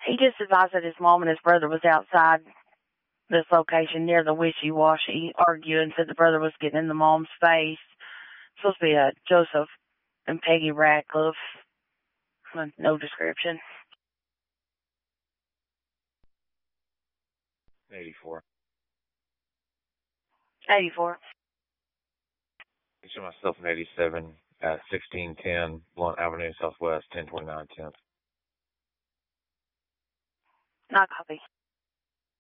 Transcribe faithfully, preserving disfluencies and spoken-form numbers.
He just advised that his mom and his brother was outside this location near the wishy-washy arguing, said the brother was getting in the mom's face. Supposed to be a Joseph and Peggy Ratcliffe. No description. eighty-four. eighty-four. I show myself in eighty-seven at sixteen ten Blunt Avenue Southwest, ten twenty-nine tenth. Not copy.